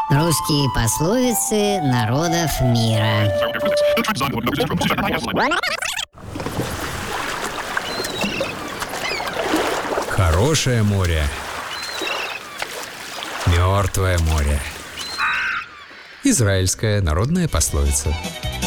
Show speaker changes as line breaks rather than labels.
Русские пословицы народов мира.
Хорошее море, мертвое море. Израильская народная пословица.